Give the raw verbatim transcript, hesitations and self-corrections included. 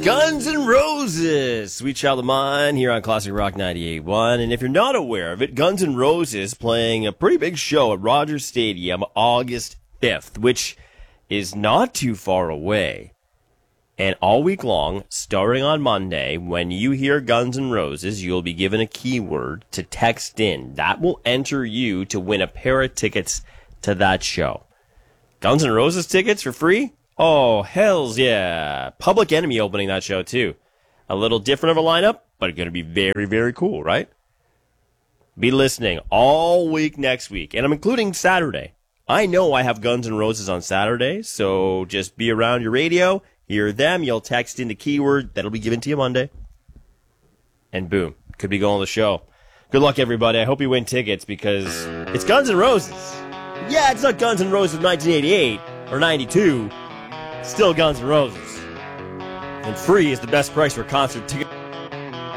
Guns N' Roses, Sweet Child of Mine, here on Classic Rock ninety-eight point one. And if you're not aware of it, Guns N' Roses playing a pretty big show at Rogers Stadium August fifth, which is not too far away. And all week long, starting on Monday, when you hear Guns N' Roses, you'll be given a keyword to text in. That will enter you to win a pair of tickets to that show. Guns N' Roses tickets for free? Oh, hells yeah. Public Enemy opening that show, too. A little different of a lineup, but going to be very, very cool, right? Be listening all week next week, and I'm including Saturday. I know I have Guns N' Roses on Saturday, so just be around your radio, hear them, you'll text in the keyword, that'll be given to you Monday. And boom, could be going to the show. Good luck, everybody. I hope you win tickets, because it's Guns N' Roses. Yeah, it's not Guns N' Roses nineteen eighty-eight or ninety-two. Still Guns N' Roses. And free is the best price for concert tickets.